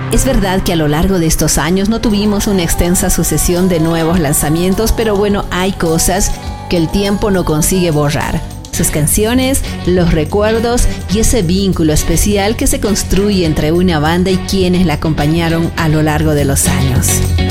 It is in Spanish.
Es verdad que a lo largo de estos años no tuvimos una extensa sucesión de nuevos lanzamientos, pero bueno, hay cosas que el tiempo no consigue borrar. Sus canciones, los recuerdos y ese vínculo especial que se construye entre una banda y quienes la acompañaron a lo largo de los años.